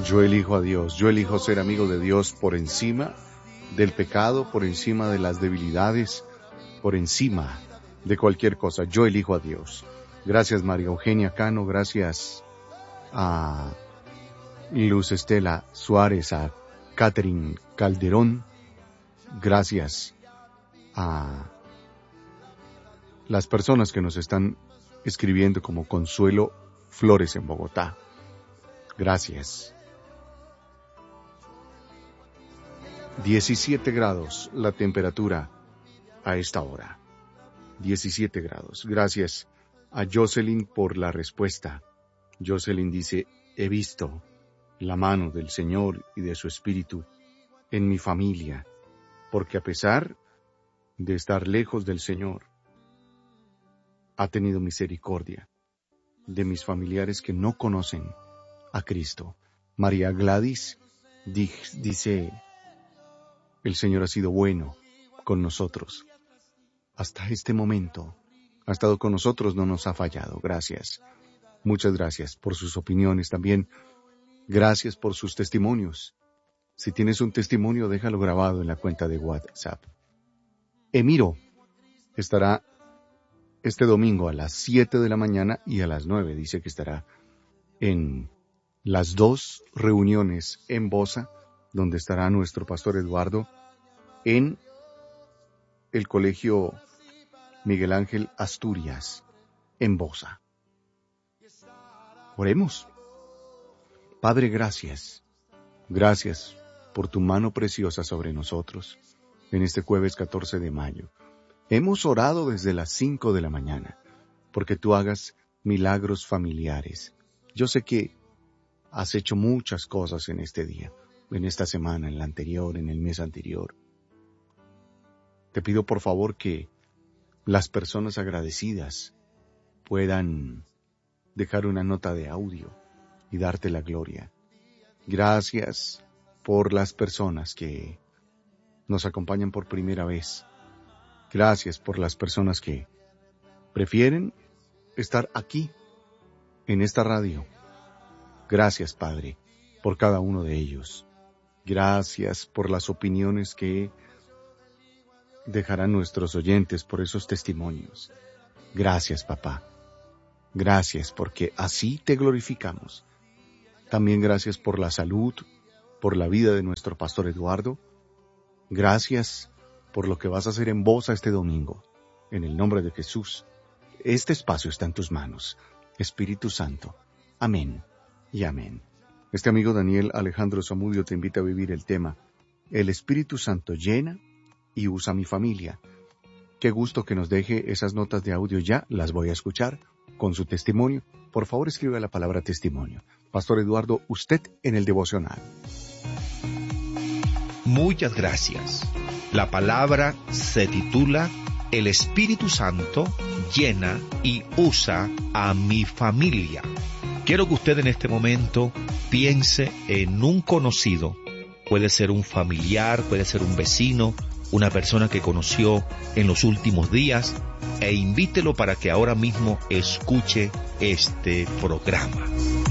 Yo elijo a Dios, yo elijo ser amigo de Dios por encima del pecado, por encima de las debilidades, por encima de cualquier cosa. Yo elijo a Dios. Gracias María Eugenia Cano, gracias a Luz Estela Suárez, a Catherine Calderón, gracias a las personas que nos están escribiendo como Consuelo Flores en Bogotá. Gracias. 17 grados la temperatura a esta hora. 17 grados. Gracias a Jocelyn por la respuesta. Jocelyn dice, he visto la mano del Señor y de su Espíritu en mi familia, porque a pesar de estar lejos del Señor, ha tenido misericordia de mis familiares que no conocen a Cristo. María Gladys dice, el Señor ha sido bueno con nosotros. Hasta este momento ha estado con nosotros, no nos ha fallado. Gracias. Muchas gracias por sus opiniones también. Gracias por sus testimonios. Si tienes un testimonio, déjalo grabado en la cuenta de WhatsApp. Emiro estará este domingo a las 7 de la mañana y a las 9. Dice que estará en las 2 reuniones en Bosa, donde estará nuestro pastor Eduardo, en el Colegio Miguel Ángel Asturias, en Bosa. Oremos. Padre, gracias. Gracias por tu mano preciosa sobre nosotros en este jueves 14 de mayo. Hemos orado desde las 5 de la mañana, porque tú hagas milagros familiares. Yo sé que has hecho muchas cosas en este día, en esta semana, en la anterior, en el mes anterior. Te pido por favor que las personas agradecidas puedan dejar una nota de audio y darte la gloria. Gracias por las personas que nos acompañan por primera vez. Gracias por las personas que prefieren estar aquí, en esta radio. Gracias, Padre, por cada uno de ellos. Gracias por las opiniones que dejarán nuestros oyentes, por esos testimonios. Gracias, Papá. Gracias, porque así te glorificamos. También gracias por la salud, por la vida de nuestro pastor Eduardo. Gracias por lo que vas a hacer en Bosa este domingo. En el nombre de Jesús, este espacio está en tus manos. Espíritu Santo. Amén y amén. Este amigo Daniel Alejandro Zamudio te invita a vivir el tema El Espíritu Santo llena y usa mi familia. Qué gusto que nos deje esas notas de audio ya, las voy a escuchar con su testimonio. Por favor, escriba la palabra testimonio. Pastor Eduardo, usted en el devocional. Muchas gracias. La palabra se titula El Espíritu Santo llena y usa a mi familia. Quiero que usted en este momento piense en un conocido. Puede ser un familiar, puede ser un vecino, una persona que conoció en los últimos días, e invítelo para que ahora mismo escuche este programa.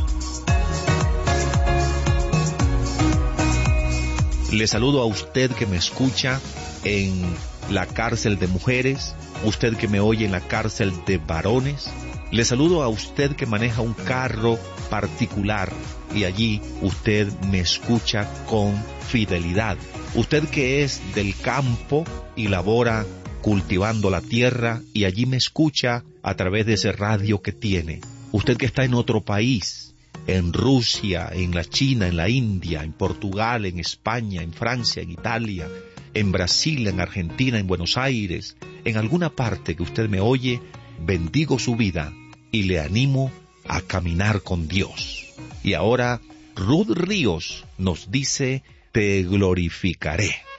Le saludo a usted que me escucha en la cárcel de mujeres, usted que me oye en la cárcel de varones. Le saludo a usted que maneja un carro particular y allí usted me escucha con fidelidad. Usted que es del campo y labora cultivando la tierra y allí me escucha a través de ese radio que tiene. Usted que está en otro país, en Rusia, en la China, en la India, en Portugal, en España, en Francia, en Italia, en Brasil, en Argentina, en Buenos Aires, en alguna parte que usted me oye, bendigo su vida y le animo a caminar con Dios. Y ahora Ruth Ríos nos dice, te glorificaré.